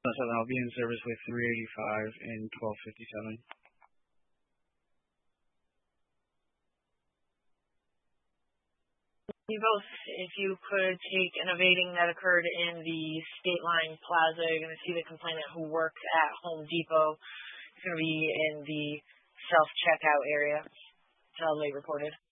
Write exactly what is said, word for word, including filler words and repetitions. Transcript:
seven. I'll be in service with three eighty-five and twelve fifty-seven. You both, if you could take an evading that occurred in the State Line Plaza, you're going to see the complainant who works at Home Depot. It's going to be in the self-checkout area. That's how they reported.